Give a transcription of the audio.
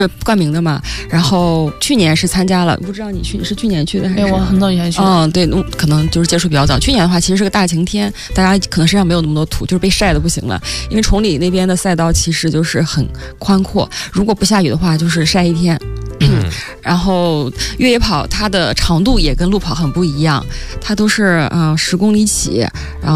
冠名的嘛，然后去年是参加了，不知道你是去年去的还是？ 我很早以前去的。 对，可能就是接触比较早。去年的话，其实是个大晴天，大家可能身上没有那么多土，就是被晒的不行了。因为崇礼那边的赛道其实就是很宽阔，如果不下雨的话，就是晒一天。然后越野跑它的长度也跟路跑很不一样，它都是10公里起，然后